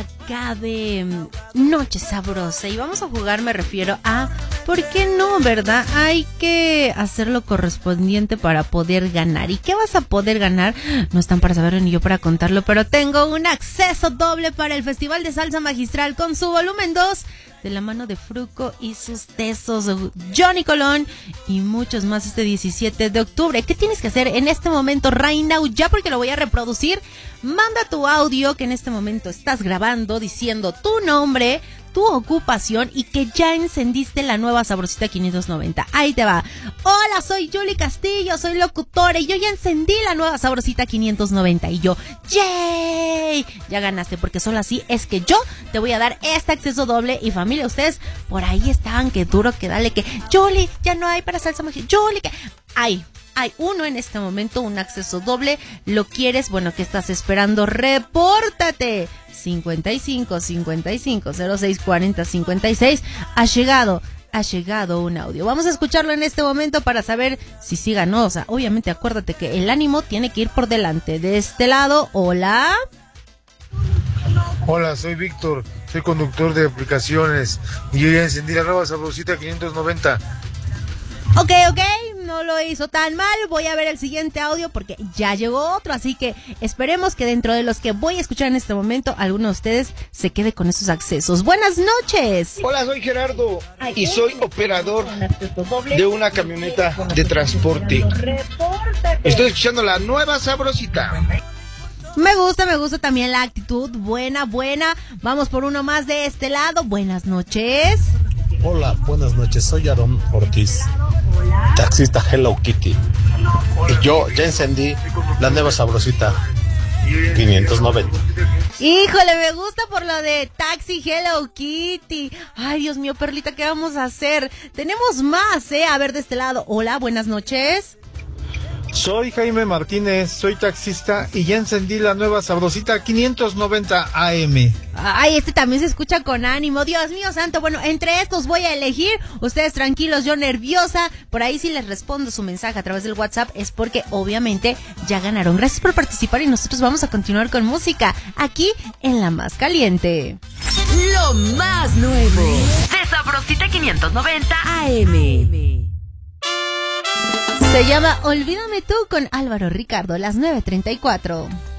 acabe Noche Sabrosa y vamos a jugar, me refiero a ¿por qué no, verdad? Hay que hacer lo correspondiente para poder ganar. ¿Y qué vas a poder ganar? No están para saberlo ni yo para contarlo, pero tengo un acceso doble para el Festival de Salsa Magistral con su volumen 2 de la mano de Fruco y sus tesos, Johnny Colón y muchos más este 17 de octubre. ¿Qué tienes que hacer en este momento, right now, ya porque lo voy a reproducir? Manda tu audio que en este momento estás grabando diciendo tu nombre, tu ocupación y que ya encendiste la nueva Sabrosita 590. Ahí te va. Hola, soy Julie Castillo, soy locutora y yo ya encendí la nueva Sabrosita 590. Y yo, ¡yay! Ya ganaste, porque solo así es que yo te voy a dar este acceso doble. Y familia, ustedes por ahí estaban, que duro, que dale, que Julie, ya no hay para salsa mágica. Julie, que hay uno en este momento, un acceso doble. ¿Lo quieres? Bueno, ¿qué estás esperando? ¡Repórtate! 55 55 06 40 56. Ha llegado un audio. Vamos a escucharlo en este momento para saber si sí ganó. O sea, obviamente acuérdate que el ánimo tiene que ir por delante. De este lado, hola. Hola, soy Víctor, soy conductor de aplicaciones y yo ya encendí la nueva Sabrosita 590. Ok, no lo hizo tan mal. Voy a ver el siguiente audio porque ya llegó otro, así que esperemos que dentro de los que voy a escuchar en este momento, alguno de ustedes se quede con esos accesos. Buenas noches. Hola, soy Gerardo y soy operador de una camioneta de transporte. Estoy escuchando la nueva Sabrosita. Me gusta también la actitud, buena. Vamos por uno más de este lado. Buenas noches. Hola, buenas noches, soy Aaron Ortiz, taxista Hello Kitty. Y yo ya encendí la nueva Sabrosita 590. Híjole, me gusta por lo de Taxi Hello Kitty. Ay, Dios mío, Perlita, ¿qué vamos a hacer? Tenemos más, A ver, de este lado. Hola, buenas noches. Soy Jaime Martínez, soy taxista y ya encendí la nueva Sabrosita 590 AM. Ay, este también se escucha con ánimo. Dios mío santo, bueno, entre estos voy a elegir. Ustedes tranquilos, yo nerviosa. Por ahí si les respondo su mensaje a través del WhatsApp es porque obviamente ya ganaron. Gracias por participar y nosotros vamos a continuar con música aquí en La Más Caliente. Lo más nuevo de Sabrosita 590 AM. Se llama Olvídame tú con Álvaro Ricardo, las 9:34.